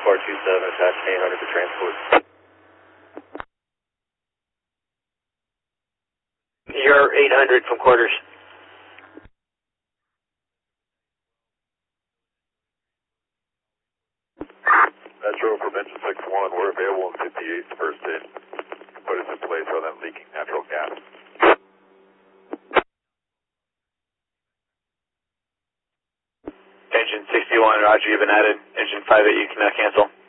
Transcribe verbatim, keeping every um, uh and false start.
four two seven, attaching eight hundred for transport. You're eight hundred from quarters. Metro from engine six one, we're available in fifty-eight first aid. Put us in place for them leaking natural gas. Engine sixty-one, roger, you've been added. Engine five eight, you can uh, cancel.